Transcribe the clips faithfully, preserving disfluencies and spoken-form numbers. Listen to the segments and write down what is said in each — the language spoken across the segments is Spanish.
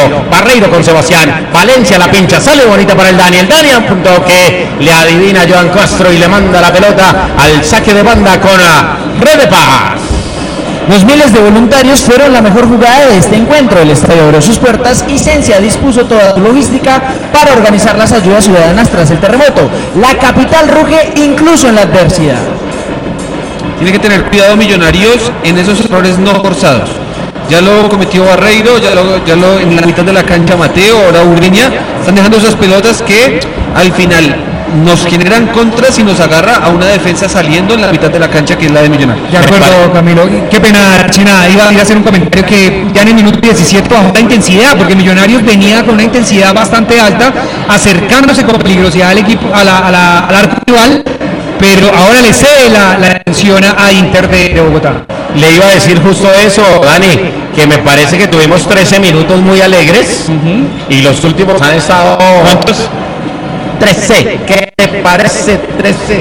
Barreiro, Barreiro con Sebastián, Valencia la pincha, sale bonita para el Daniel, Daniel punto que le adivina Joan Castro y le manda la pelota al saque de banda con Red de Paz. Los miles de voluntarios fueron la mejor jugada de este encuentro. El estadio abrió sus puertas y Sensia dispuso toda su logística para organizar las ayudas ciudadanas tras el terremoto. La capital ruge incluso en la adversidad. Tiene que tener cuidado Millonarios en esos errores no forzados. Ya lo cometió Barreiro, ya lo, ya lo en la mitad de la cancha Mateo, ahora Ugriña. Están dejando esas pelotas que al final nos generan contras y nos agarra a una defensa saliendo en la mitad de la cancha, que es la de Millonarios. De acuerdo, Camilo. Qué pena, China, iba, iba a hacer un comentario que ya en el minuto diecisiete bajó la intensidad, porque Millonarios venía con una intensidad bastante alta, acercándose con peligrosidad al equipo, a la, a la, al arco rival, pero ahora le cede la, la atención a Inter de, de Bogotá. Le iba a decir justo eso, Dani, que me parece que tuvimos trece minutos muy alegres, uh-huh, y los últimos han estado... ¿Cuántos? trece. ¿Qué te parece? trece.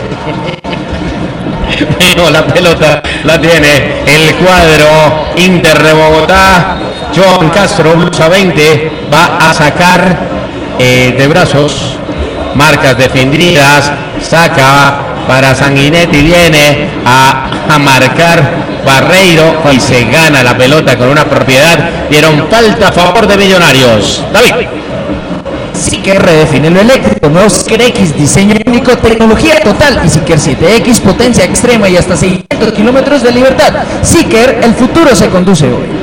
No, la pelota la tiene el cuadro Inter de Bogotá. Joan Castro, blusa veinte, va a sacar eh, de brazos, marcas defendidas, saca para Sanguinetti, viene a, a marcar Barreiro y se gana la pelota con una propiedad. Dieron falta a favor de Millonarios. David. Siker redefine lo eléctrico, nuevo Siker X, diseño único, tecnología total, y Siker siete X, potencia extrema y hasta seiscientos kilómetros de libertad. Siker, el futuro se conduce hoy.